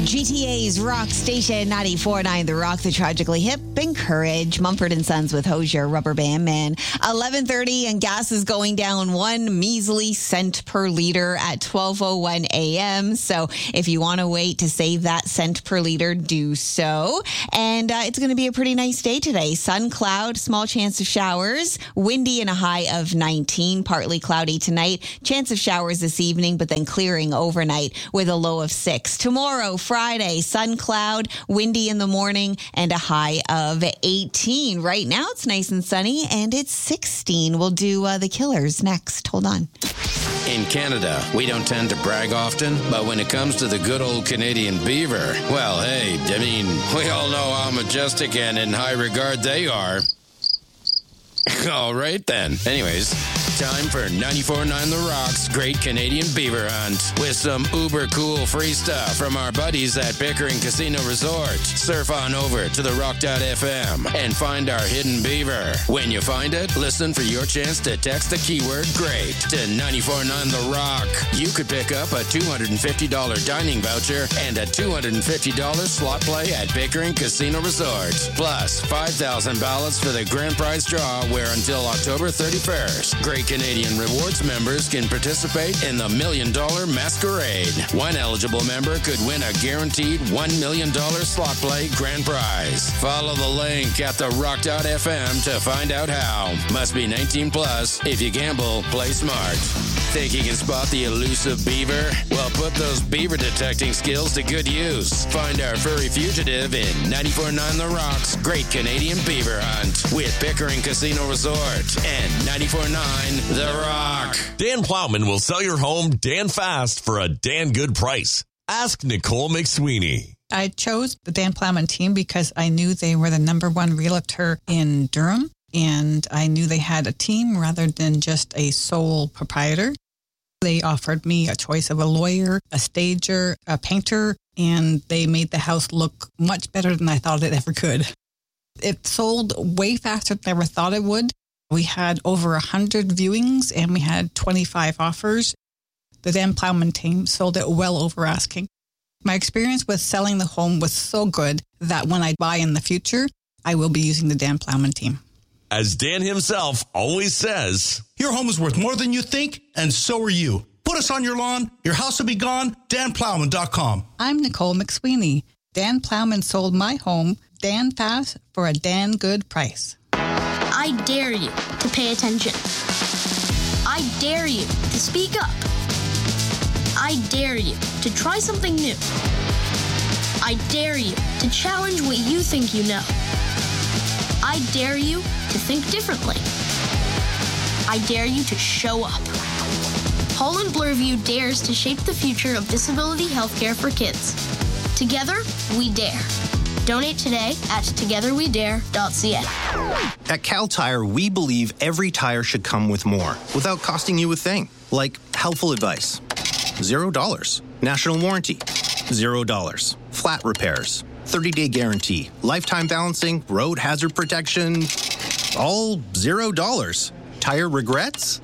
GTA's Rock Station 94.9 The Rock, the tragically hip and courage. Mumford & Sons with Hosier, Rubber Band Man. 11:30 and gas is going down 1 measly cent per liter at 12:01 a.m. So if you want to wait to save that cent per liter, do so. And it's going to be a pretty nice day today. Sun, cloud, small chance of showers. Windy and a high of 19. Partly cloudy tonight. Chance of showers this evening, but then clearing overnight with a low of 6. Tomorrow, Friday, sun, cloud, windy in the morning, and a high of 18. Right now, it's nice and sunny, and it's 16. We'll do the Killers next. Hold on. In Canada, we don't tend to brag often, but when it comes to the good old Canadian beaver, well, hey, I mean, we all know how majestic and in high regard they are. All right, then. Anyways, time for 94.9 The Rock's Great Canadian Beaver Hunt with some uber cool free stuff from our buddies at Pickering Casino Resort. Surf on over to therock.fm and find our hidden beaver. When you find it, listen for your chance to text the keyword GREAT to 94.9 The Rock. You could pick up a $250 dining voucher and a $250 slot play at Pickering Casino Resort. Plus, 5,000 ballots for the grand prize draw where until October 31st, Great Canadian Rewards members can participate in the $1 Million Masquerade. One eligible member could win a guaranteed $1 million slot play grand prize. Follow the link at therock.fm to find out how. Must be 19 plus. If you gamble, play smart. Think you can spot the elusive beaver? Well, put those beaver detecting skills to good use. Find our furry fugitive in 94.9 The Rock's Great Canadian Beaver Hunt with Pickering Casino Resort and 94.9 The Rock. Dan Plowman will sell your home Dan fast for a Dan good price. Ask Nicole McSweeney. I chose the Dan Plowman team because I knew they were the number one realtor in Durham, and I knew they had a team rather than just a sole proprietor. They offered me a choice of a lawyer, a stager, a painter, and they made the house look much better than I thought it ever could. It sold way faster than I ever thought it would. We had over 100 viewings and we had 25 offers. The Dan Plowman team sold it well over asking. My experience with selling the home was so good that when I buy in the future, I will be using the Dan Plowman team. As Dan himself always says, your home is worth more than you think, and so are you. Put us on your lawn, your house will be gone, danplowman.com. I'm Nicole McSweeney. Dan Plowman sold my home Dan fast for a Dan good price. I dare you to pay attention. I dare you to speak up. I dare you to try something new. I dare you to challenge what you think you know. I dare you to think differently. I dare you to show up. Holland Bloorview dares to shape the future of disability healthcare for kids. Together, we dare. Donate today at togetherwedare.ca. At Cal Tire, we believe every tire should come with more without costing you a thing. Like helpful advice, $0. National warranty, $0. Flat repairs, 30-day guarantee, lifetime balancing, road hazard protection, all $0. Tire regrets?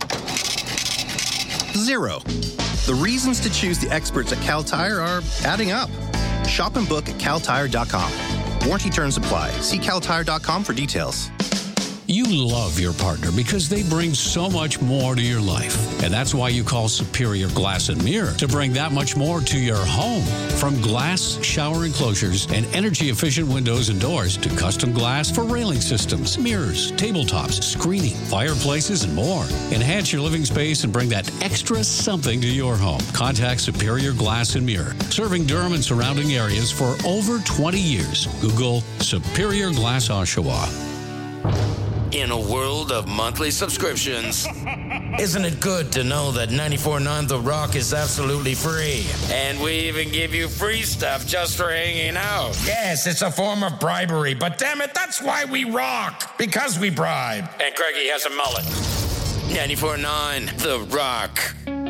0. The reasons to choose the experts at Cal Tire are adding up. Shop and book at caltire.com. Warranty terms apply. See caltire.com for details. You love your partner because they bring so much more to your life. And that's why you call Superior Glass and Mirror to bring that much more to your home. From glass shower enclosures and energy-efficient windows and doors to custom glass for railing systems, mirrors, tabletops, screening, fireplaces, and more. Enhance your living space and bring that extra something to your home. Contact Superior Glass and Mirror, serving Durham and surrounding areas for over 20 years. Google Superior Glass Oshawa. In a world of monthly subscriptions, isn't it good to know that 94.9 The Rock is absolutely free? And we even give you free stuff just for hanging out. Yes, it's a form of bribery, but damn it, that's why we rock. Because we bribe. And Craigie has a mullet. 94.9 The Rock.